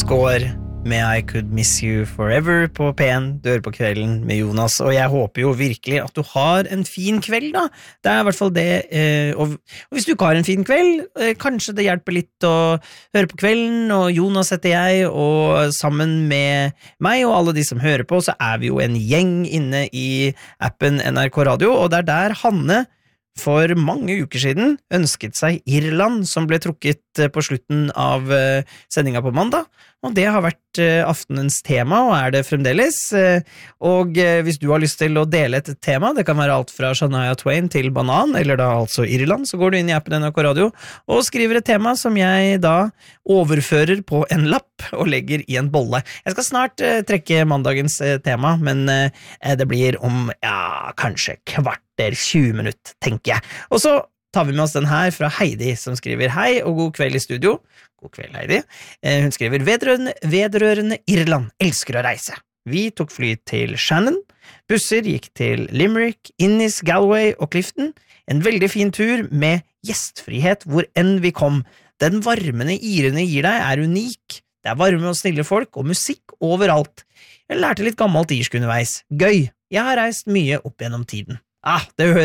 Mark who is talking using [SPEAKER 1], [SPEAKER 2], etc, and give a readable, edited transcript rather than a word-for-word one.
[SPEAKER 1] Score med I Could Miss You Forever på P1, du hører på Kvelden med Jonas, og jeg håper jo virkelig at du har en fin kveld da, det I hvert fall det, og hvis du ikke har en fin kveld, kanskje det hjelper litt å høre på Kvelden, og Jonas heter jeg, og sammen med meg og alle de som hører på, så vi jo en gjeng inne I appen NRK Radio, og det der Hanne for mange uker siden ønsket seg Irland, som ble trukket på slutten av sendinga på mandag, og det har vært aftenens tema, og det fremdeles. Og hvis du har lyst til å dele et tema, det kan være alt fra Shania Twain til Banan, eller da altså Irland, så går du inn I appen NRK Radio og skriver et tema som jeg da overfører på en lapp og legger I en bolle. Jeg skal snart trekke mandagens tema, men det blir om, kanskje kvarter 20 minutter, tenker jeg. Og så tar vi med oss den her fra Heidi, som skriver Hei og god kveld I studio. God kveld, Heidi. Hun skriver vedrørende Irland, elsker å reise. Vi tok fly til Shannon, busser gikk til Limerick, Innis, Galway og Clifton. En veldig fin tur med gjestfrihet hvor enn vi kom. Den varmene irene gir deg unik. Det varme og snille folk og musikk overalt. Jeg lærte litt gammelt irsk underveis. Gøy. Jeg har reist mye opp gjennom tiden. Det hører